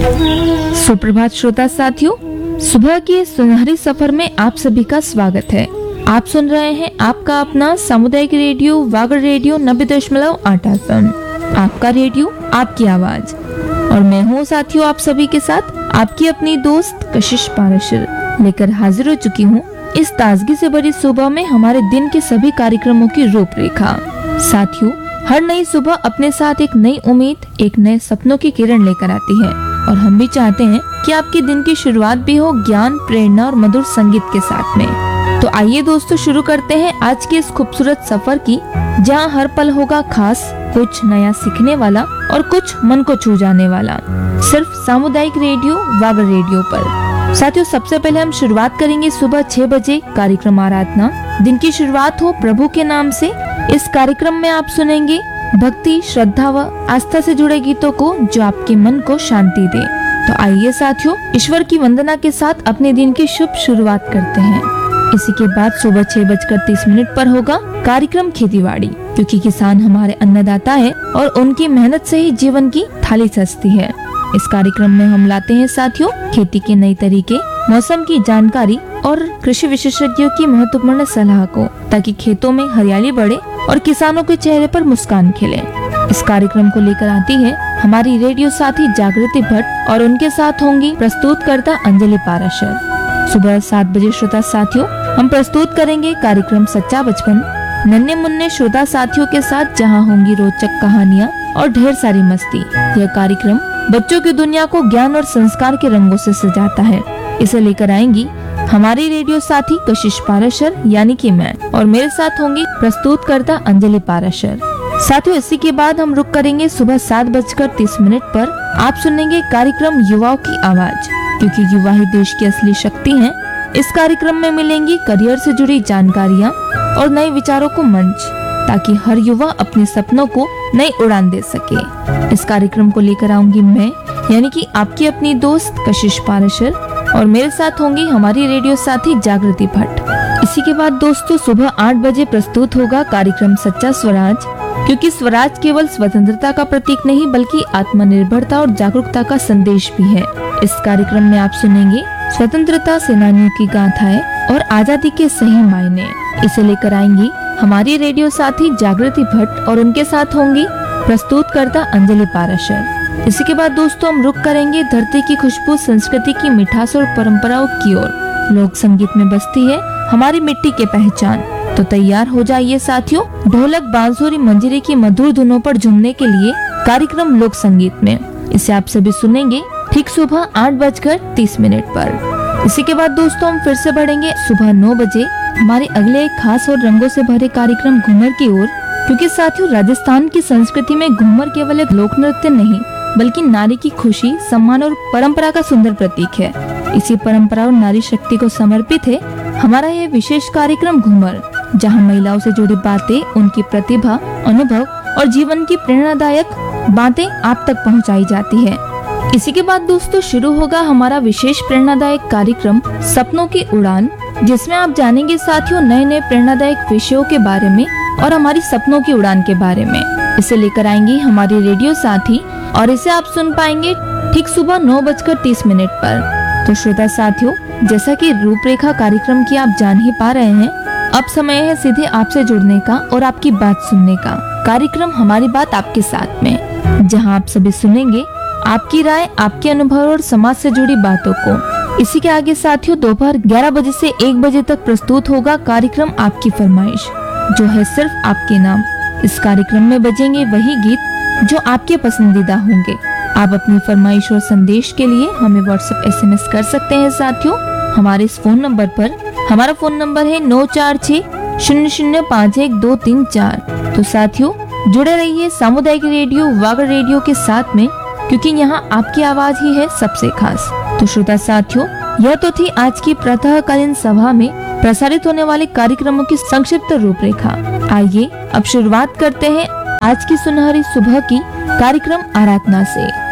सुप्रभात श्रोता साथियों, सुबह के सुनहरे सफर में आप सभी का स्वागत है। आप सुन रहे हैं आपका अपना सामुदायिक रेडियो वागड़ रेडियो 90.8 FM। आपका रेडियो, आपकी आवाज। और मैं हूँ साथियों आप सभी के साथ आपकी अपनी दोस्त कशिश पाराशर लेकर हाजिर हो चुकी हूँ इस ताजगी से भरी सुबह में हमारे दिन के सभी कार्यक्रमों की रूपरेखा। साथियों, हर नई सुबह अपने साथ एक नई उम्मीद, एक नए सपनों की किरण लेकर आती है और हम भी चाहते हैं कि आपके दिन की शुरुआत भी हो ज्ञान, प्रेरणा और मधुर संगीत के साथ में। तो आइए दोस्तों, शुरू करते हैं आज के इस खूबसूरत सफर की, जहां हर पल होगा खास, कुछ नया सीखने वाला और कुछ मन को छू जाने वाला, सिर्फ सामुदायिक रेडियो वागड़ रेडियो पर। साथियों, सबसे पहले हम शुरुआत करेंगे सुबह 6 बजे कार्यक्रम आराधना। दिन की शुरुआत हो प्रभु के नाम से। इस कार्यक्रम में आप सुनेंगे भक्ति, श्रद्धा व आस्था से जुड़े गीतों को जो आपके मन को शांति दे। तो आइए साथियों, ईश्वर की वंदना के साथ अपने दिन की शुभ शुरुआत करते हैं। इसी के बाद सुबह 6:30 पर होगा कार्यक्रम खेतीबाड़ी, क्योंकि किसान हमारे अन्नदाता है और उनकी मेहनत से ही जीवन की थाली सजती है। इस कार्यक्रम में हम लाते हैं साथियों खेती के नए तरीके, मौसम की जानकारी और कृषि विशेषज्ञों की महत्वपूर्ण सलाह को, ताकि खेतों में हरियाली बढ़े और किसानों के चेहरे पर मुस्कान खिले। इस कार्यक्रम को लेकर आती है हमारी रेडियो साथी जागृति भट्ट और उनके साथ होंगी प्रस्तुतकर्ता अंजलि पाराशर। सुबह 7 बजे श्रोता साथियों हम प्रस्तुत करेंगे कार्यक्रम सच्चा बचपन, नन्हे मुन्ने श्रोता साथियों के साथ, जहां होंगी रोचक कहानियां और ढेर सारी मस्ती। यह कार्यक्रम बच्चों की दुनिया को ज्ञान और संस्कार के रंगों से सजाता है। इसे लेकर आएंगी हमारी रेडियो साथी कशिश पाराशर यानी कि मैं, और मेरे साथ होंगी प्रस्तुतकर्ता अंजलि पाराशर। साथियों, इसी के बाद हम रुक करेंगे सुबह 7:30 पर। आप सुनेंगे कार्यक्रम युवाओं की आवाज, क्योंकि युवा ही देश की असली शक्ति हैं। इस कार्यक्रम में मिलेंगी करियर से जुड़ी जानकारियाँ और नए विचारों को मंच, ताकि हर युवा अपने सपनों को नई उड़ान दे सके। इस कार्यक्रम को लेकर आऊंगी मैं, यानी कि आपकी अपनी दोस्त कशिश पाराशर, और मेरे साथ होंगी हमारी रेडियो साथी जागृति भट्ट। इसी के बाद दोस्तों सुबह 8 बजे प्रस्तुत होगा कार्यक्रम सच्चा स्वराज, क्योंकि स्वराज केवल स्वतंत्रता का प्रतीक नहीं बल्कि आत्मनिर्भरता और जागरूकता का संदेश भी है। इस कार्यक्रम में आप सुनेंगे स्वतंत्रता सेनानियों की गाथाएं और आजादी के सही मायने। इसे लेकर आएंगी हमारी रेडियो साथी जागृति भट्ट और उनके साथ होंगी प्रस्तुतकर्ता अंजलि पाराशर। इसी के बाद दोस्तों हम रुक करेंगे धरती की खुशबू, संस्कृति की मिठास और परंपराओं की ओर। लोक संगीत में बसती है हमारी मिट्टी की पहचान। तो तैयार हो जाइए साथियों, ढोलक, बांसुरी, मंजीरे की मधुर धुनों पर झूमने के लिए कार्यक्रम लोक संगीत में। इसे आप सभी सुनेंगे ठीक सुबह 8:30 पर। इसी के बाद दोस्तों हम फिर से बढ़ेंगे सुबह 9 बजे हमारे अगले एक खास और रंगों से भरे कार्यक्रम घूमर की ओर, क्योंकि साथियों राजस्थान की संस्कृति में घूमर केवल एक लोक नृत्य नहीं बल्कि नारी की खुशी, सम्मान और परंपरा का सुंदर प्रतीक है। इसी परंपरा और नारी शक्ति को समर्पित है हमारा यह विशेष कार्यक्रम घूमर, जहां महिलाओं से जुड़ी बातें, उनकी प्रतिभा, अनुभव और जीवन की प्रेरणादायक बातें आप तक पहुंचाई जाती है। इसी के बाद दोस्तों शुरू होगा हमारा विशेष प्रेरणादायक कार्यक्रम सपनों की उड़ान, जिसमें आप जानेंगे साथियों नए नए प्रेरणादायक विषयों के बारे में और हमारी सपनों की उड़ान के बारे में। इसे लेकर आएंगी हमारी रेडियो साथी और इसे आप सुन पाएंगे ठीक सुबह 9:30 पर। तो श्रोता साथियों, जैसा कि रूपरेखा कार्यक्रम की आप जान ही पा रहे हैं, अब समय है सीधे आपसे जुड़ने का और आपकी बात सुनने का। कार्यक्रम हमारी बात आपके साथ में, जहां आप सभी सुनेंगे आपकी राय, आपके अनुभव और समाज से जुड़ी बातों को। इसी के आगे साथियों दोपहर 11 बजे से 1 बजे तक प्रस्तुत होगा कार्यक्रम आपकी फरमाइश, जो है सिर्फ आपके नाम। इस कार्यक्रम में बजेंगे वही गीत जो आपके पसंदीदा होंगे। आप अपनी फरमाइश और संदेश के लिए हमें व्हाट्सएप SMS कर सकते हैं साथियों हमारे इस फोन नंबर पर। हमारा फोन नंबर है 9460051234। तो साथियों जुड़े रहिए सामुदायिक रेडियो वागड़ रेडियो के साथ में, क्योंकि यहाँ आपकी आवाज ही है सबसे खास। तो श्रोता साथियों, यह तो थी आज की प्रातःकालीन सभा में प्रसारित होने वाले कार्यक्रमों की संक्षिप्त रूपरेखा। आइए अब शुरुआत करते हैं आज की सुनहरी सुबह की कार्यक्रम आराधना से।